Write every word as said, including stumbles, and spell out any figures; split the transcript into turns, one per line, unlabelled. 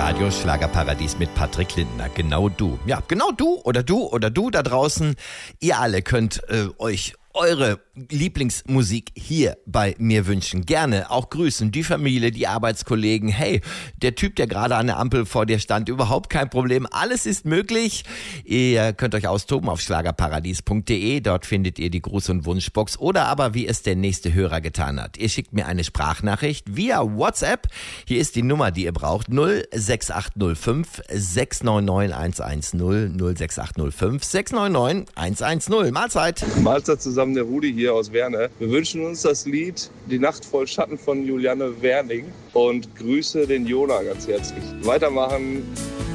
Radio Schlagerparadies mit Patrick Lindner. Genau du. Ja, genau du oder du oder du da draußen. Ihr alle könnt äh, euch eure Lieblingsmusik hier bei mir wünschen. Gerne auch grüßen, die Familie, die Arbeitskollegen. Hey, der Typ, der gerade an der Ampel vor dir stand, überhaupt kein Problem. Alles ist möglich. Ihr könnt euch austoben auf schlagerparadies punkt de. Dort findet ihr die Gruß- und Wunschbox. Oder aber, wie es der nächste Hörer getan hat. Ihr schickt mir eine Sprachnachricht via WhatsApp. Hier ist die Nummer, die ihr braucht. null sechs acht null fünf sechs neun neun eins eins null. null sechs acht null fünf sechs neun neun eins eins null. Mahlzeit.
Mahlzeit zusammen, der Rudi hier aus Werne. Wir wünschen uns das Lied Die Nacht voll Schatten von Juliane Werning und grüße den Jona ganz herzlich. Weitermachen.